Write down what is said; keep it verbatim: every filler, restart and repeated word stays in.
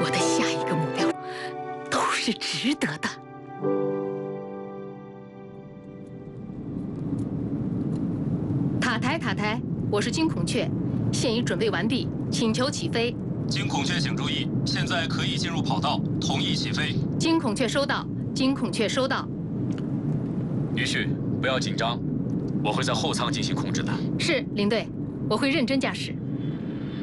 我的下一个目标都是值得的。塔台，塔台，我是金孔雀，现已准备完毕，请求起飞。 金孔雀，请注意，现在可以进入跑道，同意起飞。 金孔雀收到，金孔雀收到。 于旭，不要紧张，我会在后舱进行控制的。 是，领队，我会认真驾驶。